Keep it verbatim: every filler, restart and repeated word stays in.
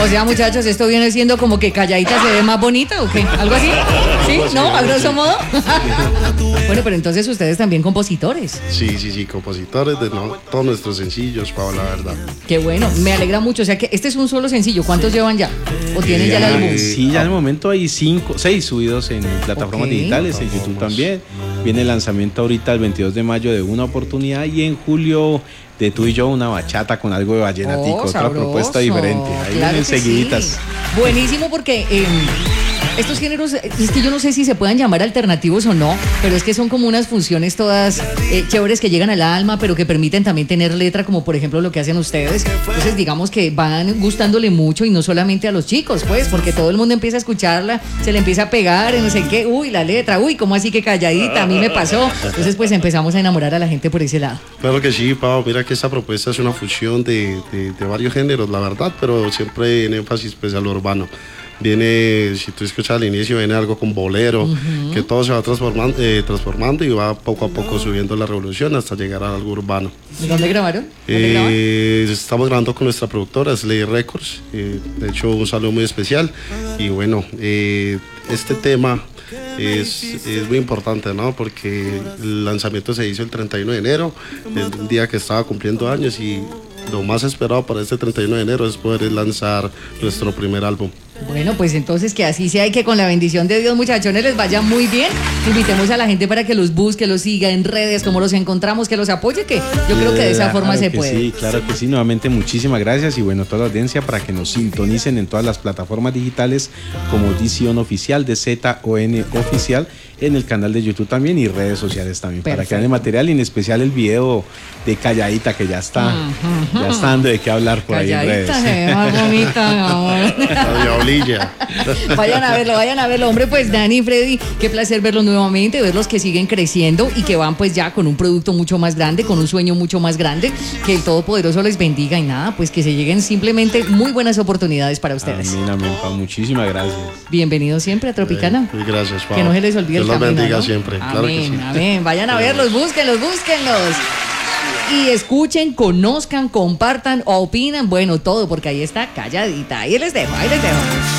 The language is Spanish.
O sea, muchachos, esto viene siendo como que calladita se ve más bonita o qué, algo así. ¿Sí? ¿No? A grosso modo. Bueno, pero entonces ustedes también compositores. Sí, sí, sí, compositores de no, todos nuestros sencillos, Pau, la verdad. Qué bueno, me alegra mucho. O sea que este es un solo sencillo. ¿Cuántos llevan ya? ¿O tienen ya el álbum? Sí, ya en el momento hay cinco, seis subidos en plataformas Okay. digitales, en YouTube también. Viene el lanzamiento ahorita el veintidós de mayo de Una Oportunidad y en julio de Tú y Yo una bachata con algo de vallenatico, Oh, otra sabroso. propuesta diferente. Ahí Claro vienen que seguiditas. sí. Buenísimo porque eh, estos géneros, es que yo no sé si se puedan llamar alternativos o no, pero es que son como unas funciones todas eh, chéveres que llegan al alma, pero que permiten también tener letra, como por ejemplo lo que hacen ustedes. Entonces digamos que van gustándole mucho y no solamente a los chicos, pues, porque todo el mundo empieza a escucharla, se le empieza a pegar, y no sé qué, uy, la letra, uy, ¿cómo así que calladita? A mí me pasó. Entonces pues empezamos a enamorar a la gente por ese lado. Claro que sí, Pau, mira que esta propuesta es una fusión de, de, de varios géneros, la verdad, pero siempre en énfasis pues a lo urbano. Viene, si tú escuchas al inicio, viene algo con bolero, uh-huh. que todo se va transformando, eh, transformando y va poco a poco subiendo la revolución hasta llegar a algo urbano. ¿Dónde grabaron? ¿Dónde eh, grabaron? Estamos grabando con nuestra productora, Slay Records, eh, de hecho un saludo muy especial y bueno, eh, este tema es, es muy importante, ¿no? Porque el lanzamiento se hizo el treinta y uno de enero, el día que estaba cumpliendo años y lo más esperado para este treinta y uno de enero es poder lanzar nuestro primer álbum. Bueno, pues entonces que así sea y que con la bendición de Dios, muchachones, les vaya muy bien. Invitemos a la gente para que los busque, los siga en redes, como los encontramos, que los apoye, que yo creo que de esa forma claro se que puede. Sí, claro que sí. Nuevamente muchísimas gracias y bueno, toda la audiencia para que nos sintonicen en todas las plataformas digitales como D C O N Oficial, de Z O N Oficial, en el canal de YouTube también y redes sociales también. Perfecto. Para que hagan el material y en especial el video de Calladita que ya está, uh-huh. ya está dando de qué hablar por Calladita, ahí en redes. Se ve más bonita, mi amor. Vayan a verlo, vayan a verlo. Hombre, pues Dani y Freddy, qué placer verlos nuevamente, verlos que siguen creciendo y que van pues ya con un producto mucho más grande, con un sueño mucho más grande. Que el Todopoderoso les bendiga y nada, pues que se lleguen simplemente muy buenas oportunidades para ustedes. Amén, amén, pa. Muchísimas gracias. Bienvenidos siempre a Tropicana. Eh, gracias, Pau. Que no se les olvide Dios el camino, los bendiga ¿no? siempre, Amén, claro que sí. Amén, vayan a verlos, búsquenlos, búsquenlos. Y escuchen, conozcan, compartan, opinan, bueno, todo, porque ahí está Calladita. Ahí les dejo, ahí les dejo.